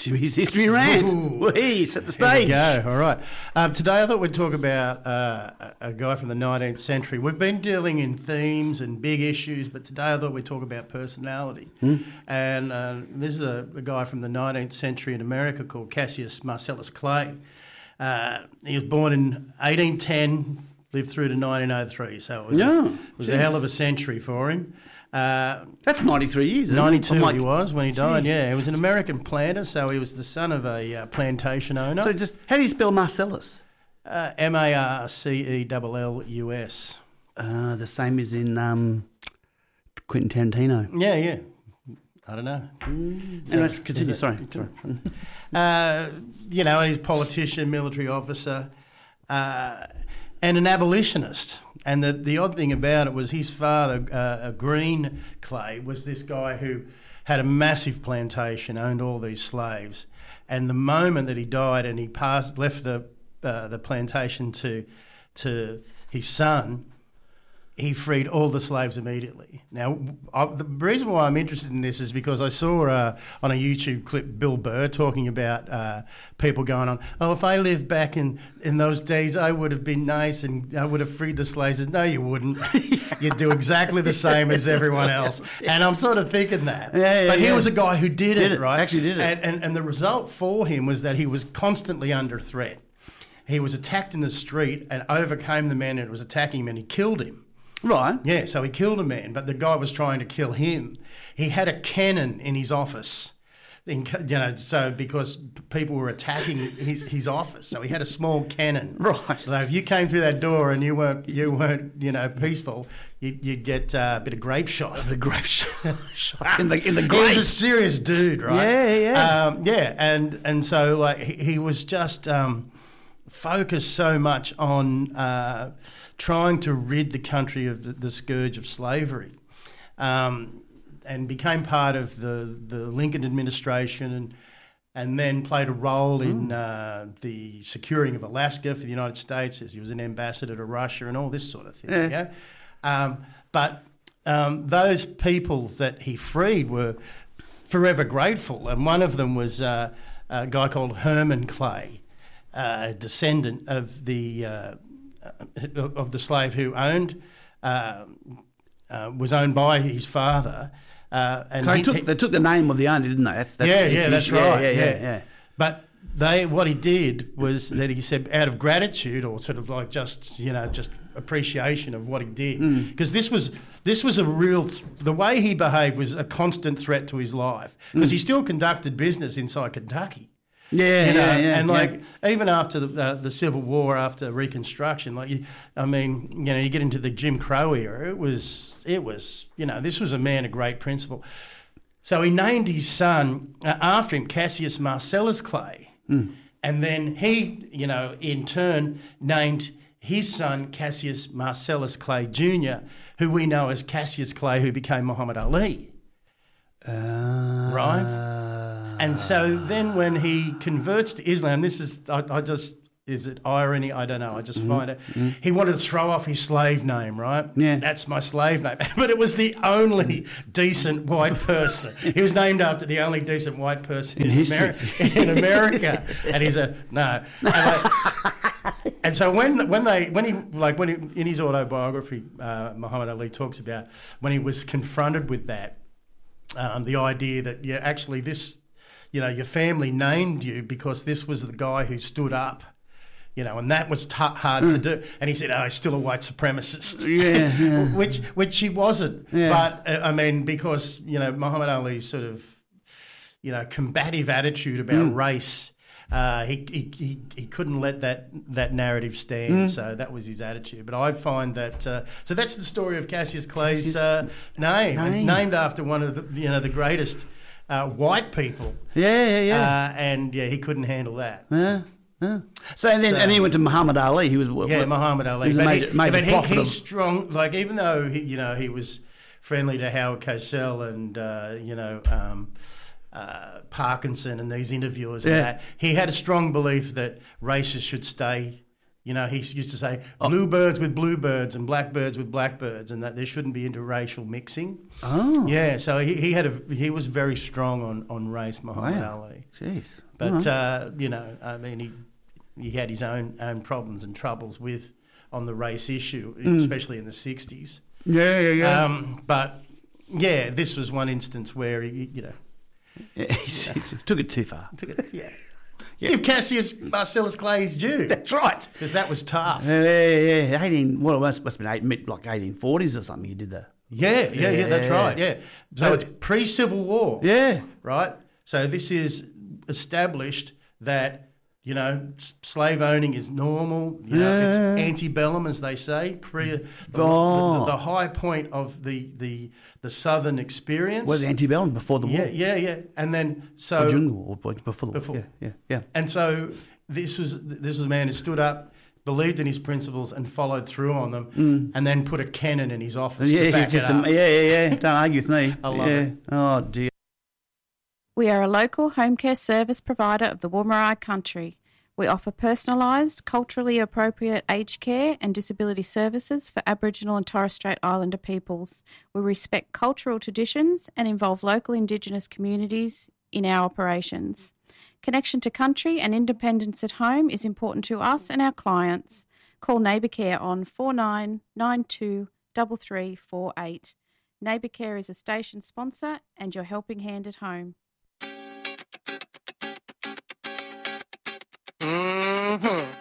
Jimmy's History Rant. Wee, set the stage. Here we go. All right. Today I thought we'd talk about a guy from the 19th century. We've been dealing in themes and big issues, but today I thought we'd talk about personality. And this is a guy from the 19th century in America called Cassius Marcellus Clay. He was born in 1810, lived through to 1903, so it was a hell of a century for him. That's 93 years, isn't 92 it? he was when he died, yeah. He was an American planter, so he was the son of a plantation owner. So how do you spell Marcellus? Marcellus. The same as in Quentin Tarantino. Yeah. I don't know. Anyway, continue, sorry. He's a politician, military officer, and an abolitionist. And the odd thing about it was his father, Green Clay, was this guy who had a massive plantation, owned all these slaves. And the moment that he died and he left the plantation to his son, he freed all the slaves immediately. Now, the reason why I'm interested in this is because I saw on a YouTube clip Bill Burr talking about people going on, if I lived back in those days, I would have been nice and I would have freed the slaves. No, you wouldn't. You'd do exactly the same as everyone else. And I'm sort of thinking that. But he was a guy who did it, right? Actually did it. And the result for him was that he was constantly under threat. He was attacked in the street and overcame the man that was attacking him and he killed him. Right. Yeah, so he killed a man, but the guy was trying to kill him. He had a cannon in his office, so because people were attacking his office, so he had a small cannon. Right. So if you came through that door and you weren't peaceful, you'd get a bit of grape shot. A grape shot in the grape. He was a serious dude, right? Yeah. And so he was just focused so much on trying to rid the country of the scourge of slavery, and became part of the Lincoln administration and then played a role in the securing of Alaska for the United States as he was an ambassador to Russia and all this sort of thing. But those people that he freed were forever grateful, and one of them was a guy called Herman Clay, a descendant of the slave who was owned by his father. And so they took the name of the owner, didn't they? That's right. Yeah. But what he did was that he said, out of gratitude or sort of like just appreciation of what he did, because this was the way he behaved was a constant threat to his life, because he still conducted business inside Kentucky. Even after the Civil War, after Reconstruction, you get into the Jim Crow era. It was this was a man of great principle. So he named his son after him, Cassius Marcellus Clay, and then he, in turn, named his son Cassius Marcellus Clay Jr., who we know as Cassius Clay, who became Muhammad Ali. Right? And so then when he converts to Islam, this is, is it irony? I don't know. I just find it. He wanted to throw off his slave name, right? Yeah. That's my slave name. But it was the only decent white person. He was named after the only decent white person in America. And he's no. And so when he in his autobiography, Muhammad Ali talks about when he was confronted with that, the idea that actually this, your family named you because this was the guy who stood up, and that was hard to do. And he said, he's still a white supremacist. Yeah. which he wasn't. Yeah. But because Muhammad Ali's sort of combative attitude about race. He couldn't let that narrative stand, so that was his attitude. But I find that so that's the story of Cassius Clay's name, named after one of the greatest white people. And he couldn't handle that. So and he went to Muhammad Ali. He was Muhammad Ali. He was a major prophet. He's strong. Like even though he was friendly to Howard Cosell and Parkinson and these interviewers and that, he had a strong belief that races should stay You know, he used to say bluebirds with bluebirds and blackbirds with blackbirds, and that there shouldn't be interracial mixing. Oh. Yeah, so he was very strong on race, Muhammad Ali. Jeez. But, you know, I mean, he had his own problems and troubles on the race issue, especially in the 60s. Yeah. But, yeah, this was one instance where, he he took it too far. Yeah. Give Cassius Marcellus Clay his due. That's right. Because that was tough. Yeah. It must have been like 1840s or something. He did that. Yeah. That's right. Yeah. So it's pre-Civil War. Yeah. Right. So this is established that, you know, slave owning is normal. You know, it's antebellum, as they say. The high point of the Southern experience. Was antebellum before the war? Yeah. And then so during the war, before the war. Yeah. And so this was a man who stood up, believed in his principles, and followed through on them, and then put a cannon in his office to back it up. Yeah. Don't argue with me. I love it. Oh dear. We are a local home care service provider of the Woomera country. We offer personalised, culturally appropriate aged care and disability services for Aboriginal and Torres Strait Islander peoples. We respect cultural traditions and involve local Indigenous communities in our operations. Connection to country and independence at home is important to us and our clients. Call Neighbour Care on 4992 3348. Neighbour Care is a station sponsor and your helping hand at home. Mm-hmm.